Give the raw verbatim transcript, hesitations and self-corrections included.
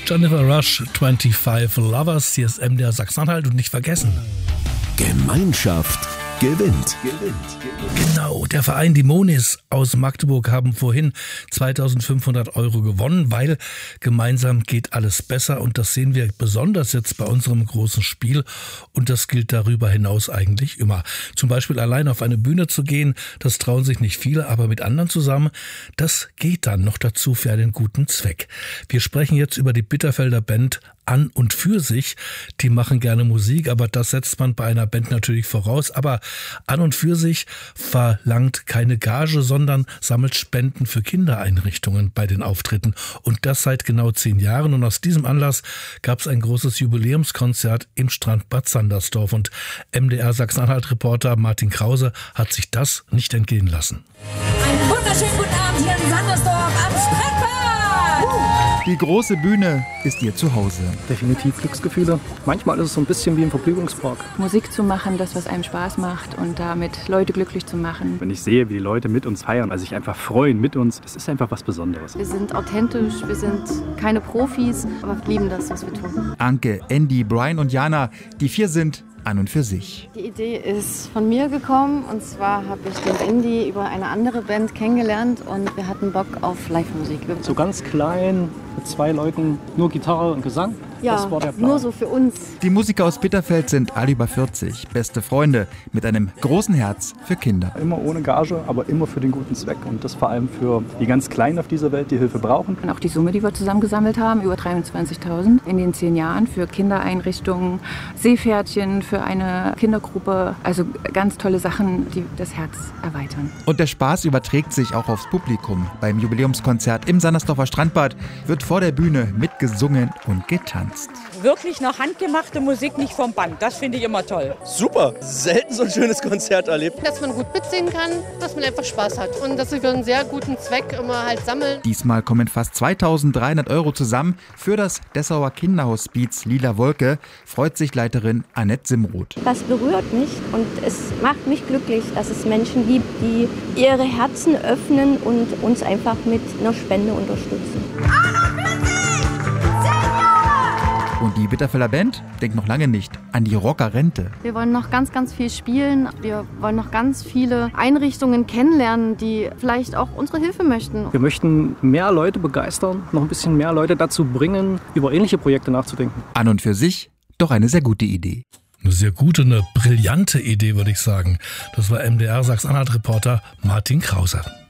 Jennifer Rush, fünfundzwanzig Lovers, hier ist M D R Sachsen-Anhalt und nicht vergessen. Gemeinschaft gewinnt. gewinnt. Genau, der Verein Die Monis aus Magdeburg haben vorhin zweitausendfünfhundert Euro gewonnen, weil gemeinsam geht alles besser und das sehen wir besonders jetzt bei unserem großen Spiel und das gilt darüber hinaus eigentlich immer. Zum Beispiel allein auf eine Bühne zu gehen, das trauen sich nicht viele, aber mit anderen zusammen, das geht dann noch dazu für einen guten Zweck. Wir sprechen jetzt über die Bitterfelder Band An und für sich. Die machen gerne Musik, aber das setzt man bei einer Band natürlich voraus. Aber An und für sich verlangt keine Gage, sondern sammelt Spenden für Kindereinrichtungen bei den Auftritten. Und das seit genau zehn Jahren. Und aus diesem Anlass gab es ein großes Jubiläumskonzert im Strandbad Sandersdorf. Und M D R Sachsen-Anhalt-Reporter Martin Krause hat sich das nicht entgehen lassen. Einen wunderschönen guten Abend hier in Sandersdorf am Strandbad! Die große Bühne ist ihr Zuhause. Definitiv Glücksgefühle. Manchmal ist es so ein bisschen wie im Vergnügungspark. Musik zu machen, das, was einem Spaß macht und damit Leute glücklich zu machen. Wenn ich sehe, wie die Leute mit uns feiern, also sich einfach freuen mit uns, das ist einfach was Besonderes. Wir sind authentisch, wir sind keine Profis, aber wir lieben das, was wir tun. Anke, Andy, Brian und Jana, die vier sind an und für sich. Die Idee ist von mir gekommen und zwar habe ich den Andy über eine andere Band kennengelernt und wir hatten Bock auf Live-Musik. So ganz klein, mit zwei Leuten, nur Gitarre und Gesang. Ja, das war der Plan. Nur so für uns. Die Musiker aus Bitterfeld sind alle über vierzig, beste Freunde mit einem großen Herz für Kinder. Immer ohne Gage, aber immer für den guten Zweck und das vor allem für die ganz Kleinen auf dieser Welt, die Hilfe brauchen. Und auch die Summe, die wir zusammengesammelt haben, über dreiundzwanzigtausend in den zehn Jahren für Kindereinrichtungen, Seepferdchen, für eine Kindergruppe. Also ganz tolle Sachen, die das Herz erweitern. Und der Spaß überträgt sich auch aufs Publikum. Beim Jubiläumskonzert im Sandersdorfer Strandbad wird vor der Bühne mitgesungen und getanzt. Wirklich noch handgemachte Musik, nicht vom Band. Das finde ich immer toll. Super, selten so ein schönes Konzert erlebt. Dass man gut mitsingen kann, dass man einfach Spaß hat und dass wir für einen sehr guten Zweck immer halt sammeln. Diesmal kommen fast zweitausenddreihundert Euro zusammen für das Dessauer Kinderhospiz Lila Wolke, freut sich Leiterin Annette Simroth. Das berührt mich und es macht mich glücklich, dass es Menschen gibt, die ihre Herzen öffnen und uns einfach mit einer Spende unterstützen. Und die Bitterfelder Band denkt noch lange nicht an die Rockerrente. Wir wollen noch ganz, ganz viel spielen. Wir wollen noch ganz viele Einrichtungen kennenlernen, die vielleicht auch unsere Hilfe möchten. Wir möchten mehr Leute begeistern, noch ein bisschen mehr Leute dazu bringen, über ähnliche Projekte nachzudenken. An und für sich doch eine sehr gute Idee. Eine sehr gute, eine brillante Idee, würde ich sagen. Das war M D R Sachsen-Anhalt-Reporter Martin Krause.